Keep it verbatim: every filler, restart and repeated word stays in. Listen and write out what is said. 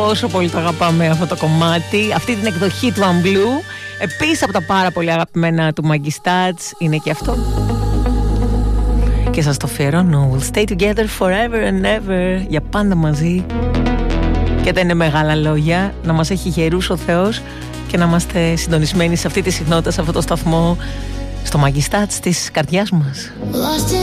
πόσο πολύ το αγαπάμε αυτό το κομμάτι, αυτή την εκδοχή του Unblue. Επίσης από τα πάρα πολύ αγαπημένα του Maggie Stats είναι και αυτό. Και σας το αφιερώνω. We'll stay together forever and ever. Για πάντα μαζί. Και δεν είναι μεγάλα λόγια. Να μας έχει γερούς ο Θεός και να είμαστε συντονισμένοι σε αυτή τη συχνότητα, σε αυτό το σταθμό, στο Maggie Stats της καρδιάς μας.